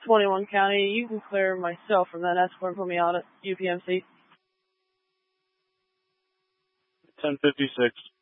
21 County. You can clear myself from that escort and put me out at UPMC. 1056.